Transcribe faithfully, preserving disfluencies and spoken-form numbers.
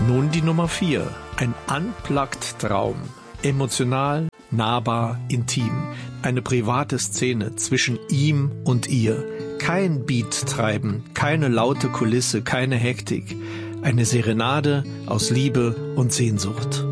Nun die Nummer vier. Ein Unplugged-Traum. Emotional, nahbar, intim. Eine private Szene zwischen ihm und ihr. Kein Beat-Treiben, keine laute Kulisse, keine Hektik. Eine Serenade aus Liebe und Sehnsucht.